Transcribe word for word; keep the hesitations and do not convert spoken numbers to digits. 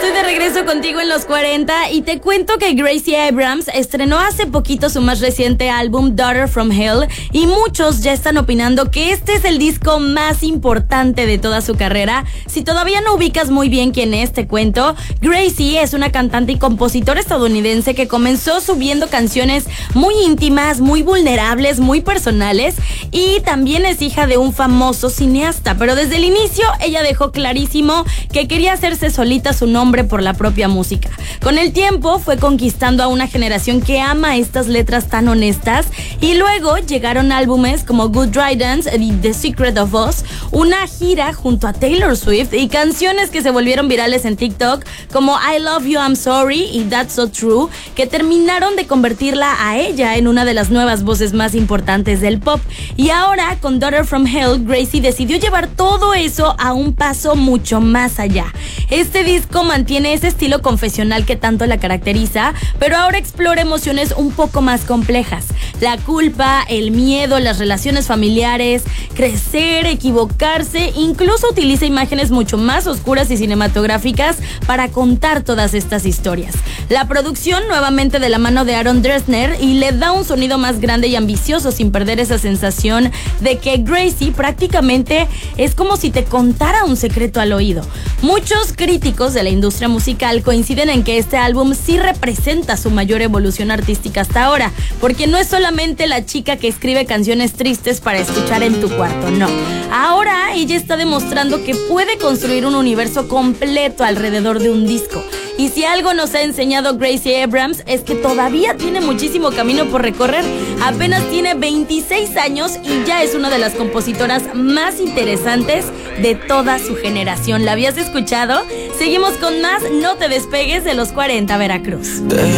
Estoy de regreso contigo en los cuarenta y te cuento que Gracie Abrams estrenó hace poquito su más reciente álbum Daughter from Hell y muchos ya están opinando que este es el disco más importante de toda su carrera. Si todavía no ubicas muy bien quién es, te cuento. Gracie es una cantante y compositora estadounidense que comenzó subiendo canciones muy íntimas, muy vulnerables, muy personales, y también es hija de un famoso cineasta, pero desde el inicio ella dejó clarísimo que quería hacerse solita su nombre por la propia música. Con el tiempo fue conquistando a una generación que ama estas letras tan honestas, y luego llegaron álbumes como Good Riddance y The Secret of Us, una gira junto a Taylor Swift y canciones que se volvieron virales en TikTok como I Love You, I'm Sorry y That's So True, que terminaron de convertirla a ella en una de las nuevas voces más importantes del pop. Y ahora con Daughter from Hell, Gracie decidió llevar todo eso a un paso mucho más allá. Este disco mantiene ese estilo confesional que tanto la caracteriza, pero ahora explora emociones un poco más complejas: la culpa, el miedo, las relaciones familiares, crecer, equivocarse. Incluso utiliza imágenes mucho más oscuras y cinematográficas para contar todas estas historias. La producción nuevamente de la mano de Aaron Dessner, y le da un sonido más grande y ambicioso sin perder esa sensación de que Gracie prácticamente es como si te contara un secreto al oído. Muchos críticos de la industria musical coinciden en que este álbum sí representa su mayor evolución artística hasta ahora, porque no es solamente la chica que escribe canciones tristes para escuchar en tu cuarto, no. Ahora ella está demostrando que puede construir un universo completo alrededor de un disco. Y si algo nos ha enseñado Gracie Abrams es que todavía tiene muchísimo camino por recorrer. Apenas tiene veintiséis años y ya es una de las compositoras más interesantes de toda su generación. ¿La habías escuchado? Seguimos con más. No te despegues de los cuarenta, Veracruz.